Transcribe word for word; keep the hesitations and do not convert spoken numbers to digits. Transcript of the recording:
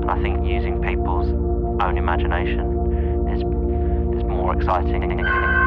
I think using people's own imagination is is more exciting.